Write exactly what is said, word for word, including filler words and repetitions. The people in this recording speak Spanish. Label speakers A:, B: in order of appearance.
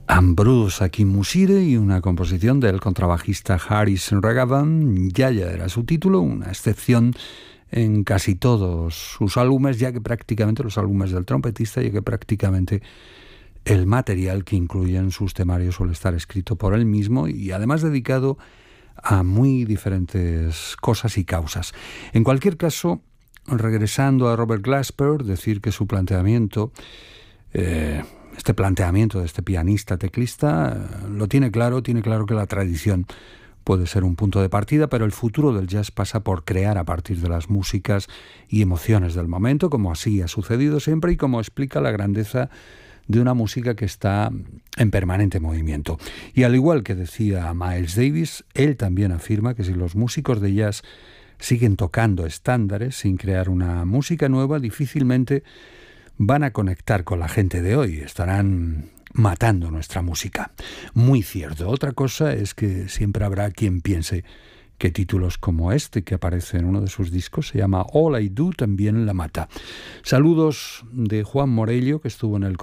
A: Ambrose Akinmusire y una composición del contrabajista Haris Raghavan. Yaya era su título, una excepción en casi todos sus álbumes, ya que prácticamente los álbumes del trompetista, ya que prácticamente el material que incluyen sus temarios suele estar escrito por él mismo y además dedicado a muy diferentes cosas y causas. En cualquier caso, regresando a Robert Glasper, decir que su planteamiento, eh, este planteamiento de este pianista teclista, eh, lo tiene claro, tiene claro que la tradición puede ser un punto de partida, pero el futuro del jazz pasa por crear a partir de las músicas y emociones del momento, como así ha sucedido siempre y como explica la grandeza de una música que está en permanente movimiento. Y al igual que decía Miles Davis, él también afirma que si los músicos de jazz siguen tocando estándares sin crear una música nueva, difícilmente van a conectar con la gente de hoy, estarán matando nuestra música. Muy cierto. Otra cosa es que siempre habrá quien piense que títulos como este que aparece en uno de sus discos, se llama All I Do, también la mata. Saludos de Juan Morello, que estuvo en el